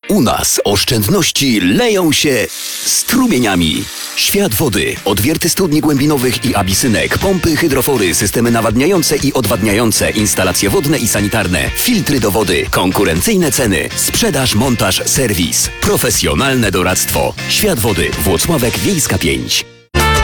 U nas oszczędności leją się strumieniami. Świat wody, odwierty studni głębinowych i abisynek, pompy, hydrofory, systemy nawadniające i odwadniające, instalacje wodne i sanitarne, filtry do wody, konkurencyjne ceny, sprzedaż, montaż, serwis, profesjonalne doradztwo. Świat wody, Włocławek, Wiejska 5.